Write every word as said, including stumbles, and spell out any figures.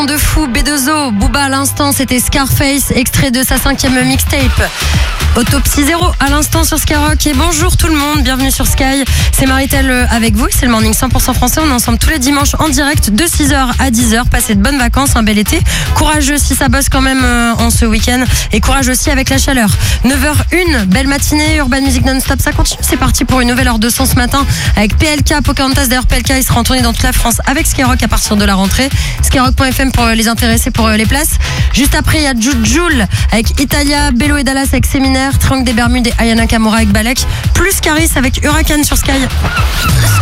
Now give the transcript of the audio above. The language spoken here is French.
De fou, B deux O, Booba à l'instant, c'était Scarface, extrait de sa cinquième mixtape. Autopsie zéro à l'instant sur Skyrock. Et bonjour tout le monde, bienvenue sur Sky. C'est Maritel avec vous, c'est le Morning cent pour cent français. On est ensemble tous les dimanches en direct de six heures à dix heures. Passez de bonnes vacances, un bel été. Courageux si ça bosse quand même euh, en ce week-end. Et courage aussi avec la chaleur. neuf heures une, belle matinée, Urban Music non-stop, ça continue. C'est parti pour une nouvelle heure de son ce matin avec P L K, Pocahontas. D'ailleurs, P L K, il sera en tournée dans toute la France avec Skyrock à partir de la rentrée. Skyrock point F M pour les intéressés pour les places. Juste après, il y a Jujul avec Italia, Bello et Dallas avec Séminaire, Triangle des Bermudes et Ayana Kamura avec Balek, plus Caris avec Huracan sur Sky.